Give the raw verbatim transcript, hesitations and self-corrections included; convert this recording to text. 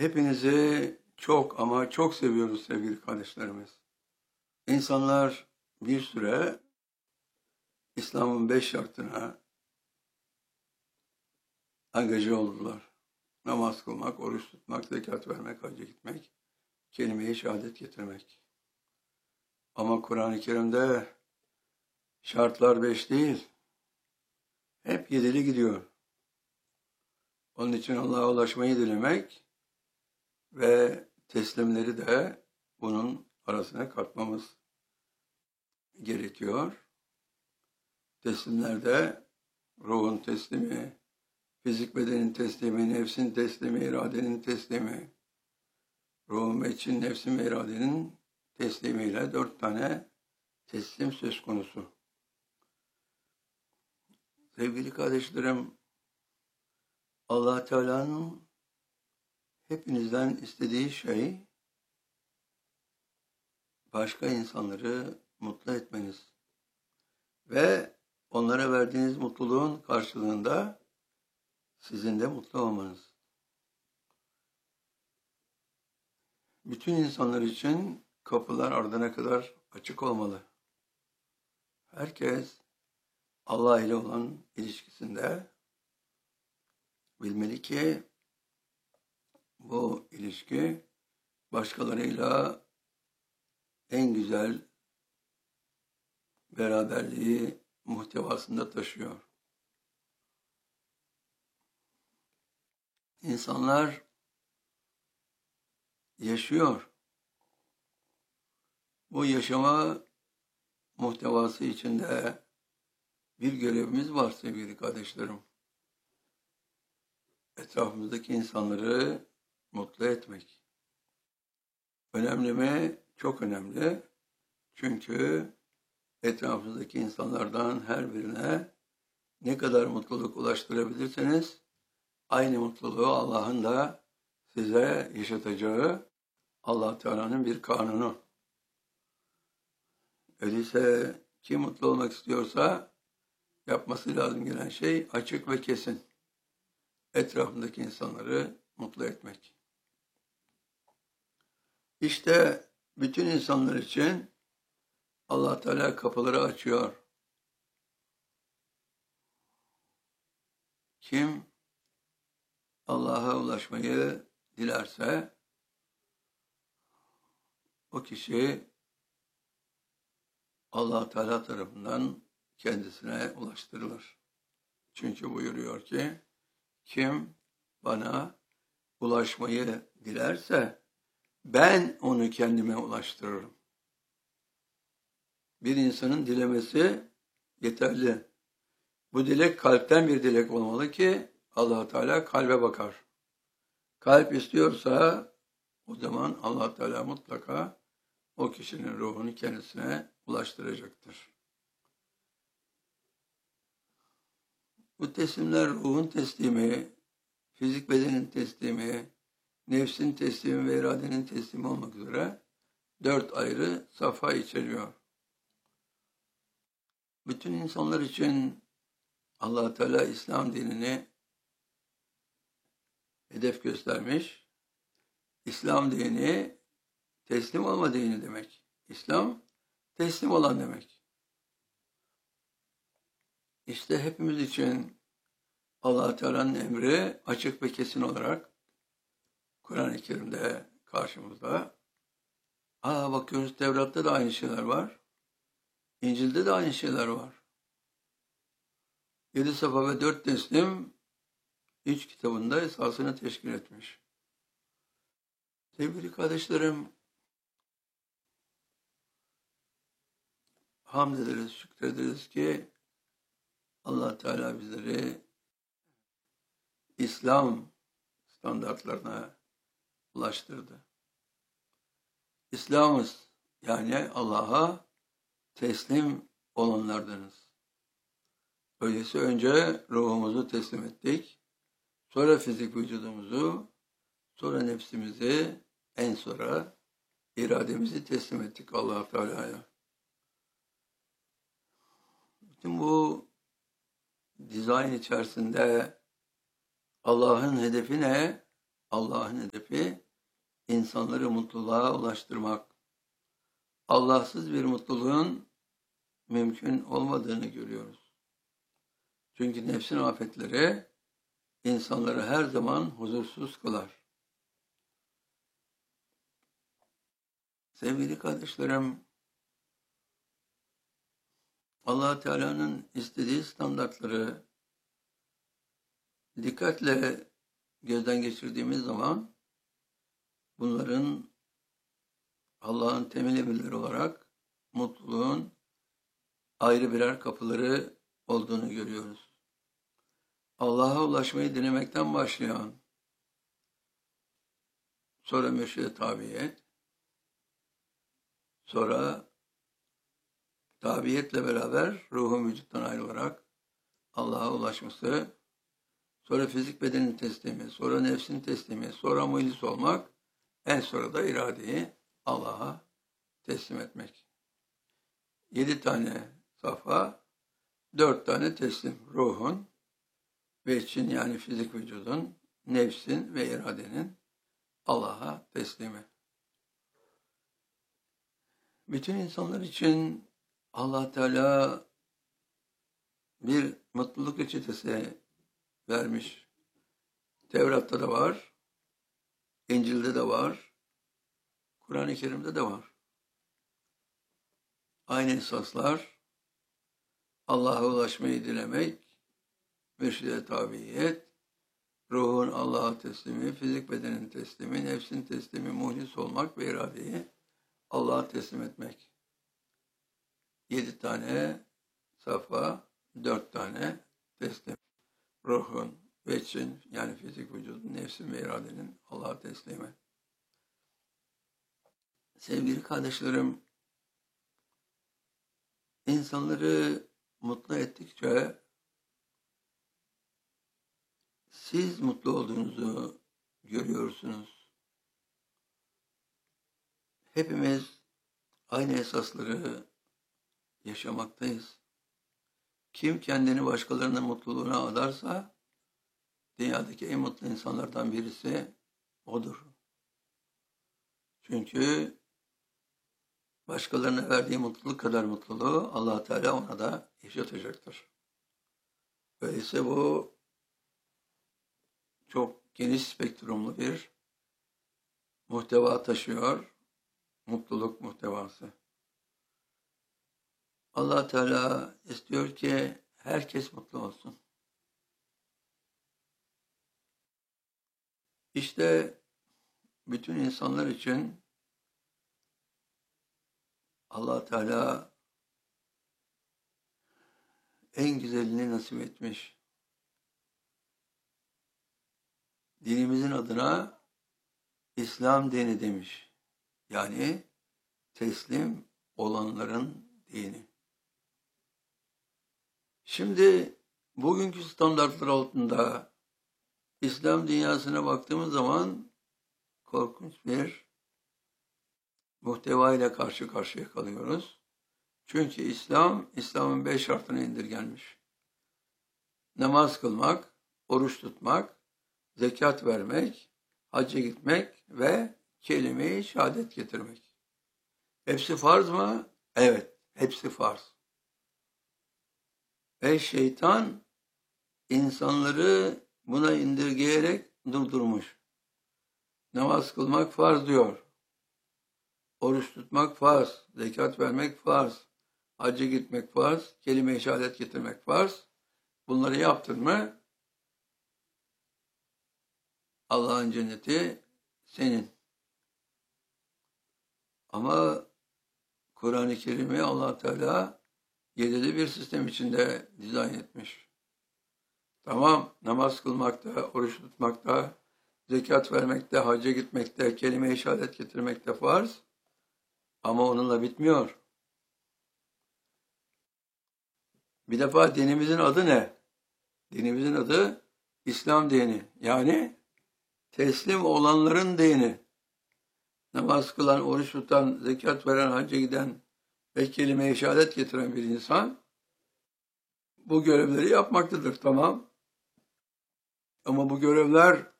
Hepinizi çok ama çok seviyoruz sevgili kardeşlerimiz. İnsanlar bir süre İslam'ın beş şartına angaje oldular. Namaz kılmak, oruç tutmak, zekat vermek, hacca gitmek, kelime-i şehadet getirmek. Ama Kur'an-ı Kerim'de şartlar beş değil, hep yedili gidiyor. Onun için Allah'a ulaşmayı dilemek ve teslimleri de bunun arasına katmamız gerekiyor. Teslimlerde ruhun teslimi, fizik bedenin teslimi, nefsin teslimi, iradenin teslimi, ruhun ve için nefsin ve iradenin teslimiyle dört tane teslim söz konusu. Sevgili kardeşlerim, Allah Teala'nın hepinizden istediği şey başka insanları mutlu etmeniz ve onlara verdiğiniz mutluluğun karşılığında sizin de mutlu olmanız. Bütün insanlar için kapılar ardına kadar açık olmalı. Herkes Allah ile olan ilişkisinde bilmeli ki bu ilişki başkalarıyla en güzel beraberliği muhtevasında taşıyor. İnsanlar yaşıyor. Bu yaşama muhtevası içinde bir görevimiz var sevgili kardeşlerim. Etrafımızdaki insanları mutlu etmek. Önemli mi? Çok önemli. Çünkü etrafınızdaki insanlardan her birine ne kadar mutluluk ulaştırabilirseniz aynı mutluluğu Allah'ın da size yaşatacağı Allah Teala'nın bir kanunu. Öyleyse kim mutlu olmak istiyorsa yapması lazım gelen şey açık ve kesin. Etrafındaki insanları mutlu etmek. İşte bütün insanlar için Allah Teala kapıları açıyor. Kim Allah'a ulaşmayı dilerse o kişi Allah Teala tarafından kendisine ulaştırılır. Çünkü buyuruyor ki kim bana ulaşmayı dilerse ben onu kendime ulaştırırım. Bir insanın dilemesi yeterli. Bu dilek kalpten bir dilek olmalı ki Allah Teala kalbe bakar. Kalp istiyorsa o zaman Allah Teala mutlaka o kişinin ruhunu kendisine ulaştıracaktır. Bu teslimler ruhun teslimi, fizik bedenin teslimi, nefsin teslimi ve iradenin teslimi olmak üzere dört ayrı safha içeriyor. Bütün insanlar için Allah Teala İslam dinini hedef göstermiş. İslam dini teslim olma dini demek. İslam teslim olan demek. İşte hepimiz için Allah Teala'nın emri açık ve kesin olarak Kur'an-ı Kerim'de karşımızda. Aa bakıyoruz Tevrat'ta da aynı şeyler var. İncil'de de aynı şeyler var. Yedi safa ve dört teslim üç kitabında esasını teşkil etmiş. Sevgili kardeşlerim, hamd ederiz, şükrederiz ki Allah Teala bizleri İslam standartlarına ulaştırdı. İslam'ız yani Allah'a teslim olanlardanız. Öyleyse önce ruhumuzu teslim ettik, sonra fizik vücudumuzu, sonra nefsimizi, en sonra irademizi teslim ettik Allah Teala'ya. Bütün bu dizayn içerisinde Allah'ın hedefi ne? Allah'ın hedefi insanları mutluluğa ulaştırmak. Allahsız bir mutluluğun mümkün olmadığını görüyoruz. Çünkü nefsin afetleri insanları her zaman huzursuz kılar. Sevgili kardeşlerim, Allah Teala'nın istediği standartları dikkatle gözden geçirdiğimiz zaman bunların Allah'ın temel emirleri olarak mutluluğun ayrı birer kapıları olduğunu görüyoruz. Allah'a ulaşmayı dilemekten başlayan, sonra mürşide tabiyet, sonra tabiyetle beraber ruhun vücuttan ayrılarak Allah'a ulaşması, sonra fizik bedenin teslimi, sonra nefsin teslimi, sonra muhlis olmak, en sonra da iradeyi Allah'a teslim etmek. Yedi tane safa, dört tane teslim. Ruhun, veçin yani fizik vücudun, nefsin ve iradenin Allah'a teslimi. Bütün insanlar için Allah Teala bir mutluluk reçetesi vermiş. Tevrat'ta da var, İncil'de de var, Kur'an-ı Kerim'de de var. Aynı esaslar, Allah'a ulaşmayı dilemek, mürşide tabiyet, ruhun Allah'a teslimi, fizik bedenin teslimi, nefsin teslimi, muhlis olmak ve iradeyi Allah'a teslim etmek. Yedi tane safa, dört tane teslim. Ruhun, veçin yani fizik vücudun, nefsin ve iradenin Allah'a teslimi. Sevgili kardeşlerim, insanları mutlu ettikçe siz mutlu olduğunuzu görüyorsunuz. Hepimiz aynı esasları yaşamaktayız. Kim kendini başkalarının mutluluğuna adarsa dünyadaki en mutlu insanlardan birisi odur. Çünkü başkalarına verdiği mutluluk kadar mutluluğu Allah Teala ona da yaşatacaktır. Öyleyse bu çok geniş spektrumlu bir muhteva taşıyor. Mutluluk muhtevası. Allah Teala istiyor ki herkes mutlu olsun. İşte bütün insanlar için Allah Teala en güzelini nasip etmiş. Dinimizin adına İslam dini demiş. Yani teslim olanların dini. Şimdi bugünkü standartlar altında İslam dünyasına baktığımız zaman korkunç bir muhteva ile karşı karşıya kalıyoruz. Çünkü İslam, İslam'ın beş şartını indirgenmiş. Namaz kılmak, oruç tutmak, zekat vermek, hacca gitmek ve kelime-i şehadet getirmek. Hepsi farz mı? Evet, hepsi farz. Ve şeytan insanları buna indirgeyerek durdurmuş. Namaz kılmak farz diyor. Oruç tutmak farz, zekat vermek farz, hacca gitmek farz, kelime-i şehadet getirmek farz. Bunları yaptın mı Allah'ın cenneti senin. Ama Kur'an-ı Kerim'i Allah Teala yedili bir sistem içinde dizayn etmiş. Tamam, namaz kılmakta, oruç tutmakta, zekat vermekte, hacca gitmekte, kelime-i şehadet getirmekte farz. Ama onunla bitmiyor. Bir defa dinimizin adı ne? Dinimizin adı İslam dini. Yani teslim olanların dini. Namaz kılan, oruç tutan, zekat veren, hacca giden ve kelime-i şehadet getiren bir insan bu görevleri yapmaktadır, tamam. Ama bu görevler